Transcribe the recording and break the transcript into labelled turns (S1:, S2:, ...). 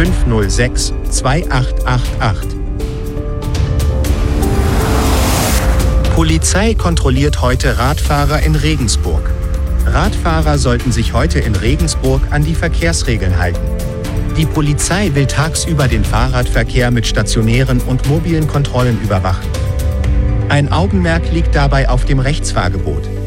S1: 506 2888. Polizei kontrolliert heute Radfahrer in Regensburg. Radfahrer sollten sich heute in Regensburg an die Verkehrsregeln halten. Die Polizei will tagsüber den Fahrradverkehr mit stationären und mobilen Kontrollen überwachen. Ein Augenmerk liegt dabei auf dem Rechtsfahrgebot.